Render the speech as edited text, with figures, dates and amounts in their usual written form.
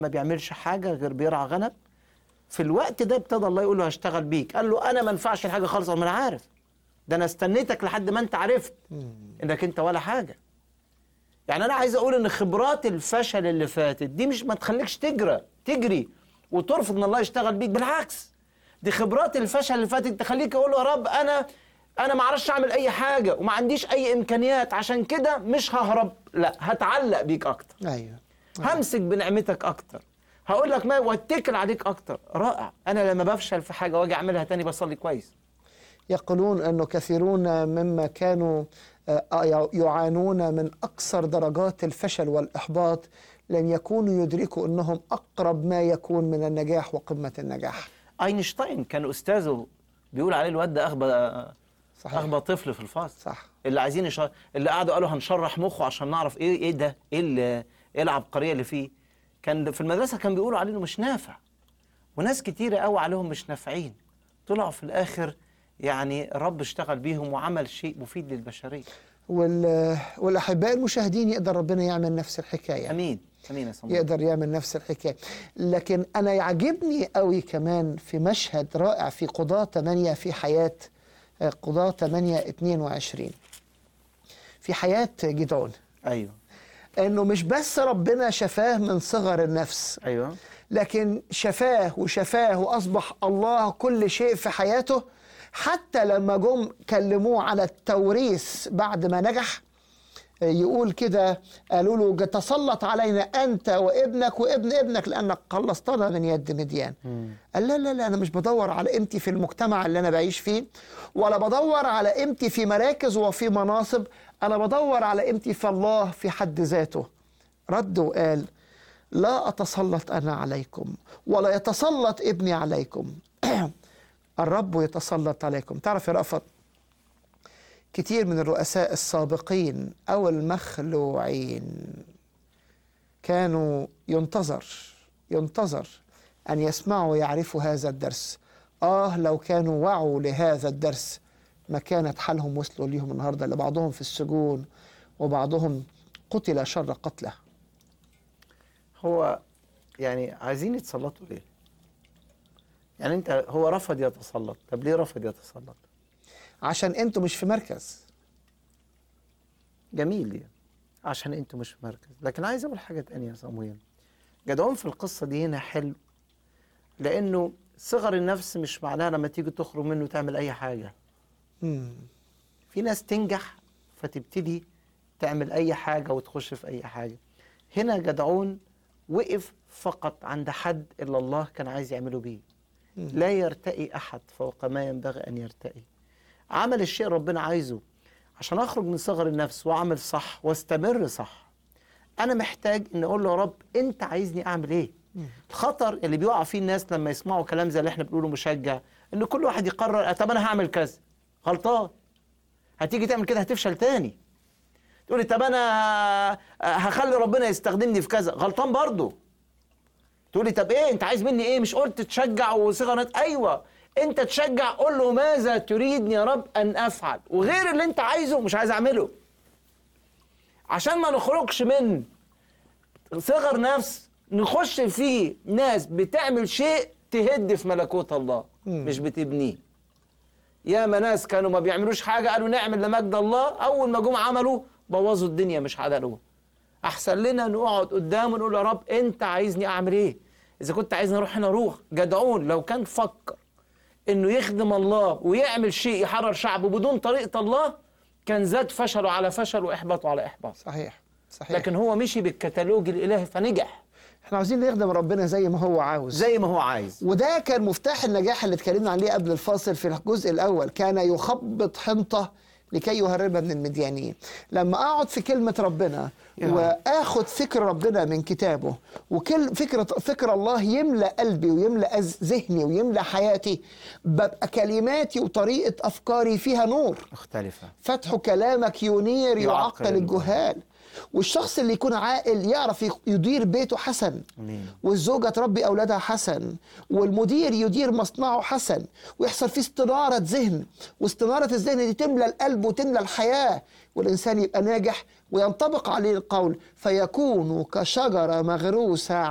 ما بيعملش حاجة غير بيرعى غنم. في الوقت ده ابتدى الله يقول له هشتغل بيك. قال له أنا ما ينفعش الحاجة خالص. ما أنا عارف، ده أنا استنيتك لحد ما أنت عرفت إنك أنت ولا حاجة. يعني أنا عايز أقول إن خبرات الفشل اللي فاتت دي مش ما تخليكش تجري وترفض إن الله يشتغل بيك. بالعكس، دي خبرات الفشل اللي فاتت تخليك أقول له يا رب أنا ما اعرفش أعمل أي حاجة وما عنديش أي إمكانيات، عشان كده مش ههرب، لا هتعلق بيك أكتر. أيوه. همسك بنعمتك أكتر، هقول لك ما واتكل عليك أكتر. رائع. أنا لما بفشل في حاجة واجي أعملها تاني بصلي كويس. يقولون أنه كثيرون مما كانوا يعانون من أكثر درجات الفشل والإحباط لن يكونوا يدركوا أنهم أقرب ما يكون من النجاح وقمة النجاح. أينشتاين كان أستاذه بيقول عليه الواد ده أغبى طفل في الفصل. صح. اللي عايزين اللي قالوا هنشرح مخه عشان نعرف إيه ده، إيه العبقرية اللي فيه. كان في المدرسة كان بيقولوا عليه إنه مش نافع، وناس كتيرة قوي عليهم مش نافعين، طلعوا في الآخر يعني رب اشتغل بيهم وعمل شيء مفيد للبشرية. والأحباء المشاهدين يقدر ربنا يعمل نفس الحكاية. أمين أمين يا صمويل. يقدر يعمل نفس الحكاية. لكن أنا يعجبني قوي كمان في مشهد رائع في قضاة 8 في حياة قضاة 8:22 في حياة جدعون. أيوه. إنه مش بس ربنا شفاه من صغر النفس، أيوه، لكن شفاه وأصبح الله كل شيء في حياته. حتى لما جم كلموه على التوريث بعد ما نجح، يقول كده قالوا له تسلط علينا أنت وابنك وابن ابنك لأنك خلصتنا من يد مديان. قال لا لا لا، أنا مش بدور على قيمتي في المجتمع اللي أنا بعيش فيه، ولا بدور على قيمتي في مراكز وفي مناصب، أنا بدور على قيمتي في الله في حد ذاته. رد وقال لا أتسلط أنا عليكم ولا يتسلط ابني عليكم الرب يتسلط عليكم. تعرف يا رأفت، كتير من الرؤساء السابقين أو المخلوعين كانوا ينتظر أن يسمعوا ويعرفوا هذا الدرس. لو كانوا وعوا لهذا الدرس ما كانت حالهم وصلوا ليهم النهاردة، لبعضهم في السجون وبعضهم قتل شر قتله. هو يعني عايزين يتسلطوا ليه؟ يعني هو رفض يتسلط. طب ليه رفض يتسلط؟ عشان انتوا مش في مركز. جميل يعني، عشان انتوا مش في مركز. لكن عايز اقول حاجه تانية يا صمويل. جدعون في القصه دي هنا حلو، لانه صغر النفس مش معناها لما تيجي تخرج منه تعمل اي حاجه. في ناس تنجح فتبتدي تعمل اي حاجه وتخش في اي حاجه. هنا جدعون وقف فقط عند حد اللي الله كان عايز يعمله بيه. لا يرتقي احد فوق ما ينبغي ان يرتقي. عمل الشيء ربنا عايزه. عشان اخرج من صغر النفس واعمل صح واستمر صح، انا محتاج ان اقول له يا رب انت عايزني اعمل ايه. الخطر اللي بيقع فيه الناس لما يسمعوا كلام زي اللي احنا بنقوله مشجع، ان كل واحد يقرر طب انا هعمل كذا. غلطان. هتيجي تعمل كده هتفشل تاني. تقولي طب انا هخلي ربنا يستخدمني في كذا. غلطان برضه. تقولي طب ايه انت عايز مني ايه؟ مش قلت تشجع وصغر؟ ايوه، انت تشجع. قول له ماذا تريدني يا رب ان افعل، وغير اللي انت عايزه مش عايز اعمله. عشان ما نخرجش من صغر نفس نخش في ناس بتعمل شيء تهد في ملكوت الله مش بتبنيه. ياما ناس كانوا ما بيعملوش حاجه قالوا نعمل لمجد الله، اول ما جم عملوا بوظوا الدنيا مش عدلوها. احسن لنا نقعد قدامه ونقول يا رب انت عايزني اعمل ايه؟ اذا كنت عايزني اروح هنا اروح. جدعون لو كان فكر انه يخدم الله ويعمل شيء يحرر شعبه بدون طريقه الله كان زاد فشله على فشل واحباطه على احباط. صحيح. لكن هو مشي بالكتالوج الالهي فنجح. احنا عاوزين نخدم ربنا زي ما هو عاوز. وده كان مفتاح النجاح اللي اتكلمنا عليه قبل الفاصل في الجزء الاول. كان يخبط حنطه لكي يهربها من المديانيين. لما اقعد في كلمه ربنا واخد فكر ربنا من كتابه فكر الله يملأ قلبي ويملأ ذهني ويملأ حياتي، ببقى كلماتي وطريقه افكاري فيها نور مختلفه. فتح كلامك ينير يعقل الجهال. والشخص اللي يكون عاقل يعرف يدير بيته حسن. والزوجة تربي أولادها حسن، والمدير يدير مصنعه حسن، ويحصل فيه استنارة ذهن، واستنارة الذهن دي تملى القلب وتملى الحياة، والإنسان يبقى ناجح وينطبق عليه القول فيكون كشجرة مغروسة